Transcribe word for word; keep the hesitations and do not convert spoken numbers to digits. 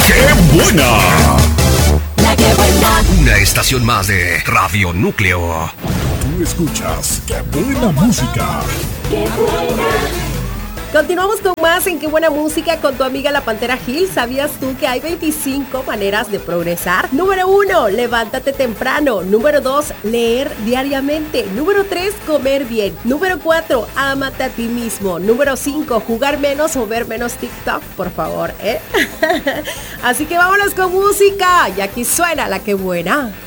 ¡Qué buena! La que buena. Una estación más de Radio Núcleo. Tú escuchas ¡Qué buena música! Qué buena. Continuamos con más en Qué buena música con tu amiga la Pantera Gil. ¿Sabías tú que hay veinticinco maneras de progresar? Número uno, levántate temprano. Número dos, leer diariamente. Número tres, comer bien. Número cuatro, ámate a ti mismo. Número cinco, jugar menos o ver menos TikTok, por favor, ¿eh? Así que vámonos con música. Y aquí suena la Qué buena.